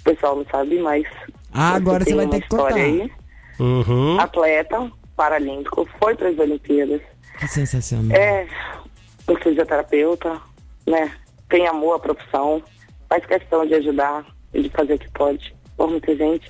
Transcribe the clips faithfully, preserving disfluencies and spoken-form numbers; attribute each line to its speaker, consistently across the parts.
Speaker 1: pessoal não sabe, mas...
Speaker 2: Ah, agora você vai ter que contar. Aí.
Speaker 3: Uhum.
Speaker 1: Atleta paralímpico, foi para as Olimpíadas.
Speaker 2: Que sensacional.
Speaker 1: É um fisioterapeuta, né? Tem amor à profissão, faz questão de ajudar e de fazer o que pode por muita gente.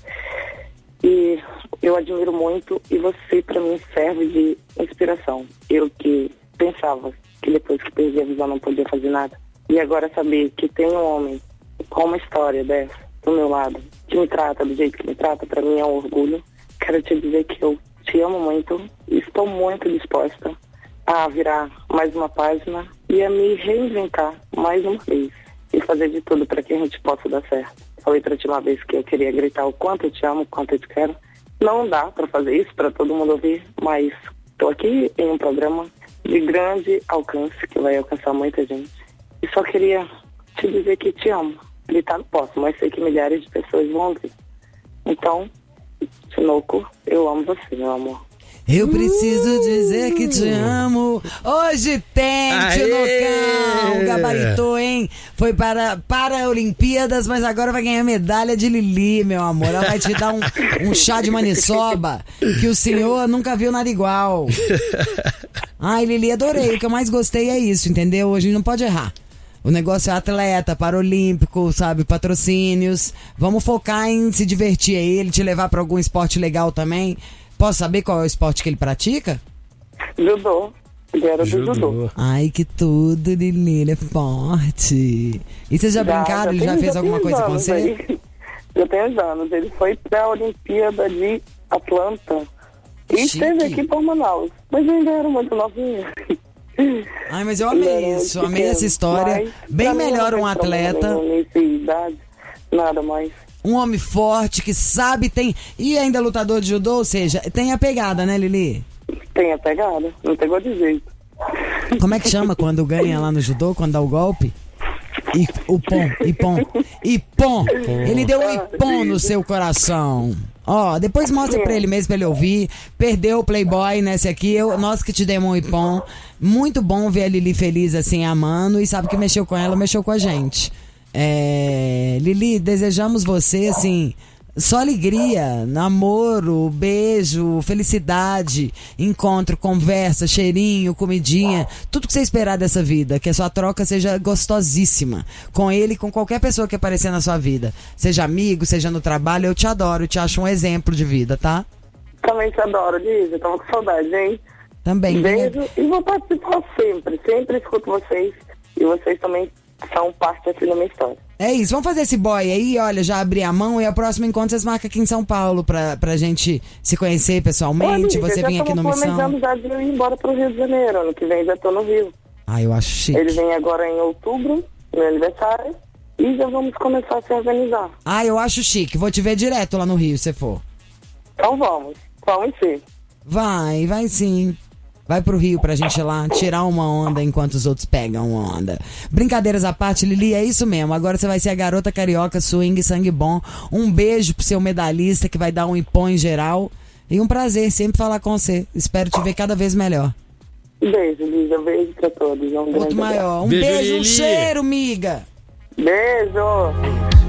Speaker 1: E eu admiro muito, e você para mim serve de inspiração. Eu que pensava que depois que perdi a visão não podia fazer nada. E agora saber que tem um homem com uma história dessa do meu lado, que me trata do jeito que me trata, para mim é um orgulho. Quero te dizer que eu te amo muito e estou muito disposta a virar mais uma página e a me reinventar mais uma vez e fazer de tudo para que a gente possa dar certo. Falei para ti uma vez que eu queria gritar o quanto eu te amo, o quanto eu te quero. Não dá para fazer isso para todo mundo ouvir, mas estou aqui em um programa de grande alcance que vai alcançar muita gente. E só queria te dizer que te amo. Gritar não posso, mas sei que milhares de pessoas vão ouvir. Então, Tinoco, eu amo você, meu amor.
Speaker 2: Eu preciso dizer que te amo. Hoje tem, Tinocão. Gabaritou, hein? Foi para, para Olimpíadas, mas agora vai ganhar medalha de Lili, meu amor. Ela vai te dar um, um chá de maniçoba que o senhor nunca viu nada igual. Ai, Lili, adorei. O que eu mais gostei é isso, entendeu? Hoje não pode errar. O negócio é atleta, paralímpico, sabe, patrocínios. Vamos focar em se divertir aí, ele te levar para algum esporte legal também. Posso saber qual é o esporte que ele pratica?
Speaker 1: Judô. Ele era do judô. judô.
Speaker 2: Ai, que tudo, Lili, ele é forte. E vocês já, já brincaram? Ele já, já fez já alguma coisa com você?
Speaker 1: Aí. Eu tenho anos. Ele foi pra Olimpíada de Atlanta. E
Speaker 2: Chique.
Speaker 1: esteve aqui para Manaus. Mas ainda era muito novinho.
Speaker 2: Ai, mas eu amei isso, amei essa história. Bem melhor um atleta.
Speaker 1: Idade, nada mais.
Speaker 2: Um homem forte que sabe, tem. E ainda lutador de judô, ou seja, tem a pegada, né, Lili?
Speaker 1: Tem a pegada, não pegou de jeito.
Speaker 2: Como é que chama quando ganha lá no judô, quando dá o golpe? I, o pom, ipom, ipom. Ele deu um ipom no seu coração. Ó, depois mostra pra ele mesmo, pra ele ouvir. Perdeu o Playboy nesse aqui, eu, nós que te demos um ipom. Muito bom ver a Lili feliz assim, amando. E sabe que mexeu com ela, mexeu com a gente. É, Lili, desejamos você, assim, só alegria, namoro, beijo, felicidade, encontro, conversa, cheirinho, comidinha, tudo que você esperar dessa vida, que a sua troca seja gostosíssima, com ele e com qualquer pessoa que aparecer na sua vida, seja amigo, seja no trabalho. Eu te adoro, eu te acho um exemplo de vida, tá?
Speaker 1: Também te adoro, Liz, eu tava com saudade, hein?
Speaker 2: Também.
Speaker 1: Beijo, e vou participar sempre, sempre escuto vocês, e vocês também são parte assim da minha história.
Speaker 2: É isso, vamos fazer esse boy aí, olha, já abri a mão e a próxima encontro vocês marcam aqui em São Paulo pra, pra gente se conhecer pessoalmente. Olha, você vir aqui no Missão.
Speaker 1: Eu já de ir embora pro Rio de Janeiro, ano que vem já tô no Rio.
Speaker 2: Ah, eu acho chique.
Speaker 1: Ele vem agora em outubro, meu aniversário, e já vamos começar a se organizar.
Speaker 2: Ah, eu acho chique, vou te ver direto lá no Rio, se for.
Speaker 1: Então vamos, vamos sim.
Speaker 2: Vai, vai sim. Vai pro Rio pra gente ir lá tirar uma onda enquanto os outros pegam onda. Brincadeiras à parte, Lili, é isso mesmo. Agora você vai ser a garota carioca, swing, sangue bom. Um beijo pro seu medalhista que vai dar um ipom em geral. E um prazer sempre falar com você. Espero te ver cada vez melhor.
Speaker 1: Beijo, Lígia. Beijo pra todos. Um
Speaker 2: Outro maior. Um beijo, beijo um cheiro, miga.
Speaker 1: Beijo.